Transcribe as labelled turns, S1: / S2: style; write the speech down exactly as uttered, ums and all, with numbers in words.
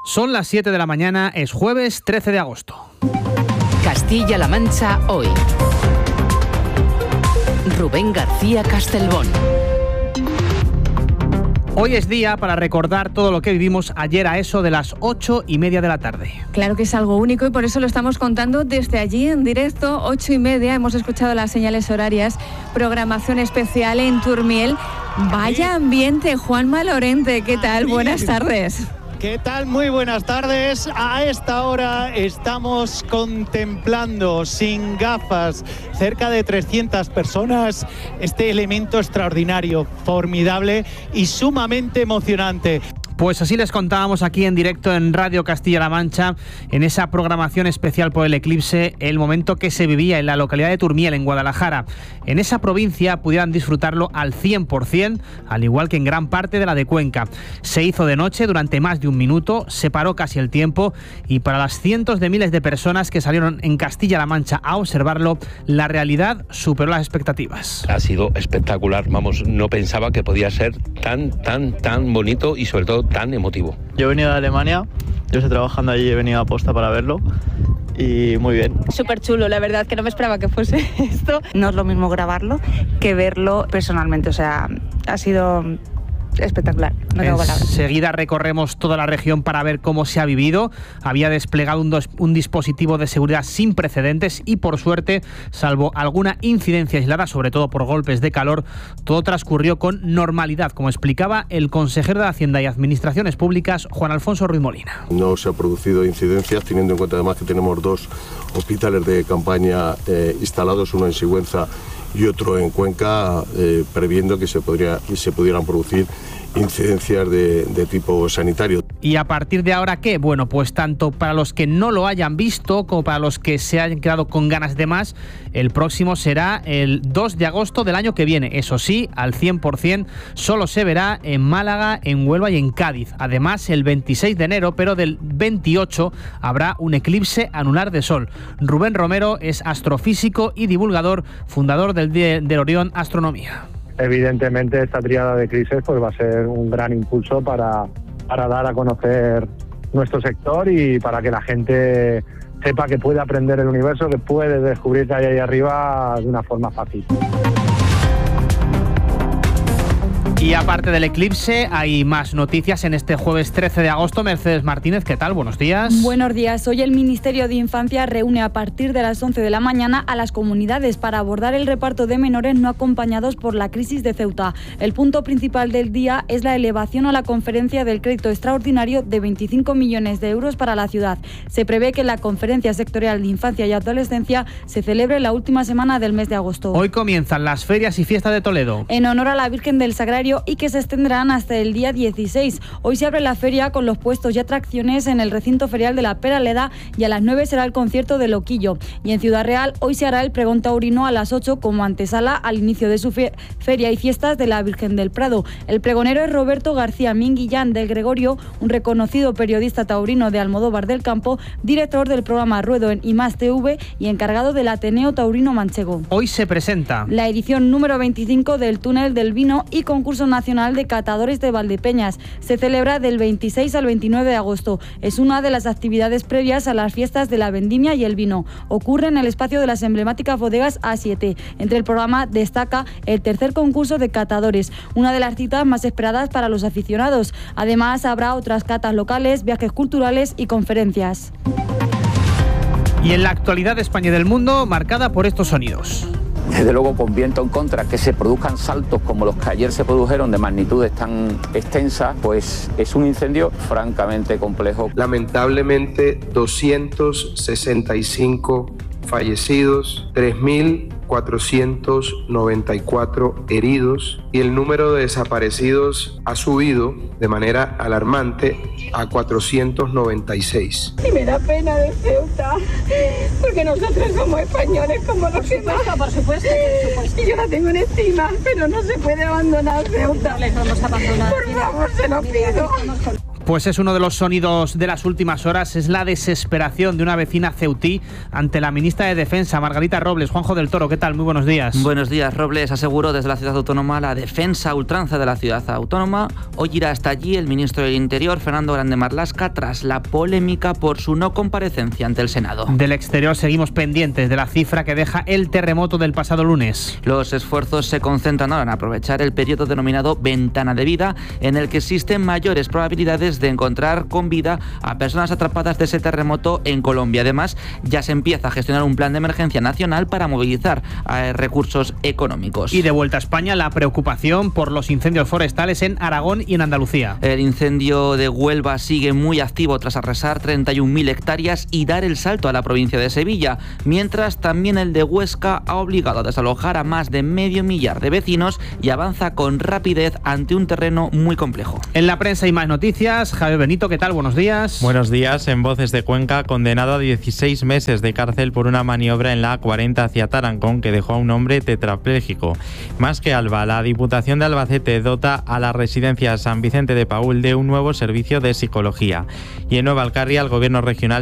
S1: Son las siete de la mañana, es jueves trece de agosto.
S2: Castilla-La Mancha hoy. Rubén García Castelbón.
S1: Hoy es día para recordar todo lo que vivimos ayer a eso de las ocho y media de la tarde.
S3: Claro que es algo único y por eso lo estamos contando desde allí en directo, ocho y media. Hemos escuchado las señales horarias, programación especial en Turmiel. Vaya ambiente, Juanma Lorente, ¿qué tal? Buenas tardes.
S4: ¿Qué tal? Muy buenas tardes. A esta hora estamos contemplando sin gafas cerca de trescientas personas este elemento extraordinario, formidable y sumamente emocionante.
S1: Pues así les contábamos aquí en directo en Radio Castilla-La Mancha, en esa programación especial por el eclipse, el momento que se vivía en la localidad de Turmiel, en Guadalajara. En esa provincia pudieran disfrutarlo al cien por ciento, al igual que en gran parte de la de Cuenca. Se hizo de noche durante más de un minuto, se paró casi el tiempo y para las cientos de miles de personas que salieron en Castilla-La Mancha a observarlo, la realidad superó las expectativas.
S5: Ha sido espectacular, vamos, no pensaba que podía ser tan, tan, tan bonito y sobre todo tan emotivo.
S6: Yo he venido de Alemania, yo estoy trabajando allí, he venido a posta para verlo y muy bien.
S7: Súper chulo, la verdad que no me esperaba que fuese esto.
S8: No es lo mismo grabarlo que verlo personalmente, o sea, ha sido espectacular, no tengo palabras.
S1: Enseguida recorremos toda la región para ver cómo se ha vivido. Había desplegado un, dos, un dispositivo de seguridad sin precedentes y por suerte, salvo alguna incidencia aislada, sobre todo por golpes de calor, todo transcurrió con normalidad, como explicaba el consejero de Hacienda y Administraciones Públicas, Juan Alfonso Ruiz Molina.
S9: No se ha producido incidencias, teniendo en cuenta además que tenemos dos hospitales de campaña eh, instalados, uno en Sigüenza y otro en Cuenca, eh, previendo que se, podría, que se pudieran producir incidencias de, de tipo sanitario.
S1: ¿Y a partir de ahora qué? Bueno, pues tanto para los que no lo hayan visto como para los que se hayan quedado con ganas de más, el próximo será el dos de agosto del año que viene. Eso sí, al cien por ciento, solo se verá en Málaga, en Huelva y en Cádiz. Además, el veintiséis de enero, pero del veintiocho, habrá un eclipse anular de sol. Rubén Romero es astrofísico y divulgador, fundador del, del Orión Astronomía.
S10: Evidentemente esta tríada de eclipses pues va a ser un gran impulso para, para dar a conocer nuestro sector y para que la gente sepa que puede aprender el universo, que puede descubrir que hay ahí arriba de una forma fácil.
S1: Y aparte del eclipse, hay más noticias en este jueves trece de agosto. Mercedes Martínez, ¿qué tal? Buenos días.
S11: Buenos días. Hoy el Ministerio de Infancia reúne a partir de las once de la mañana a las comunidades para abordar el reparto de menores no acompañados por la crisis de Ceuta. El punto principal del día es la elevación a la conferencia del crédito extraordinario de veinticinco millones de euros para la ciudad. Se prevé que la Conferencia Sectorial de Infancia y Adolescencia se celebre la última semana del mes de agosto.
S1: Hoy comienzan las ferias y fiestas de Toledo.
S11: En honor a la Virgen del Sagrario y que se extenderán hasta el día dieciséis. Hoy se abre la feria con los puestos y atracciones en el recinto ferial de la Peraleda y a las nueve será el concierto de Loquillo. Y en Ciudad Real hoy se hará el pregón taurino a las ocho como antesala al inicio de su fe- feria y fiestas de la Virgen del Prado. El pregonero es Roberto García Minguillán del Gregorio, un reconocido periodista taurino de Almodóvar del Campo, director del programa Ruedo en I Más T V y encargado del Ateneo Taurino Manchego.
S1: Hoy se presenta
S11: la edición número veinticinco del Túnel del Vino y Concurso Nacional de Catadores de Valdepeñas. Se celebra del veintiséis al veintinueve de agosto. Es una de las actividades previas a las fiestas de la vendimia y el vino. Ocurre en el espacio de las emblemáticas bodegas A siete. Entre el programa destaca el tercer concurso de catadores, una de las citas más esperadas para los aficionados. Además, habrá otras catas locales, viajes culturales y conferencias.
S1: Y en la actualidad de España y del mundo, marcada por estos sonidos.
S12: Desde luego, con viento en contra, que se produzcan saltos como los que ayer se produjeron de magnitudes tan extensas, pues es un incendio francamente complejo.
S13: Lamentablemente, doscientos sesenta y cinco fallecidos, tres mil cuatrocientos noventa y cuatro heridos y el número de desaparecidos ha subido de manera alarmante a cuatrocientos noventa y seis.
S14: Y me da pena de Ceuta, porque nosotros somos españoles como los demás. Por supuesto, por supuesto. Y yo la tengo en estima, pero no se puede abandonar Ceuta. Les vamos a abandonar. Por favor, se lo pido.
S1: Pues es uno de los sonidos de las últimas horas, es la desesperación de una vecina ceutí ante la ministra de Defensa, Margarita Robles. Juanjo del Toro, ¿qué tal? Muy buenos días.
S15: Buenos días. Robles aseguró desde la ciudad autónoma la defensa a ultranza de la ciudad autónoma. Hoy irá hasta allí el ministro del Interior, Fernando Grande Marlaska, tras la polémica por su no comparecencia ante el Senado.
S1: Del exterior seguimos pendientes de la cifra que deja el terremoto del pasado lunes.
S15: Los esfuerzos se concentran ahora en aprovechar el periodo denominado ventana de vida, en el que existen mayores probabilidades de encontrar con vida a personas atrapadas de ese terremoto en Colombia. Además, ya se empieza a gestionar un plan de emergencia nacional para movilizar eh, recursos económicos.
S1: Y de vuelta a España, la preocupación por los incendios forestales en Aragón y en Andalucía.
S15: El incendio de Huelva sigue muy activo tras arrasar treinta y un mil hectáreas y dar el salto a la provincia de Sevilla, mientras también el de Huesca ha obligado a desalojar a más de medio millar de vecinos y avanza con rapidez ante un terreno muy complejo.
S1: En la prensa hay más noticias. Javier Benito, ¿qué tal? Buenos días.
S16: Buenos días. En Voces de Cuenca, condenado a dieciséis meses de cárcel por una maniobra en la A cuarenta hacia Tarancón que dejó a un hombre tetrapléjico. Más que Alba, la Diputación de Albacete dota a la residencia San Vicente de Paúl de un nuevo servicio de psicología. Y en Nueva Alcarria, el Gobierno regional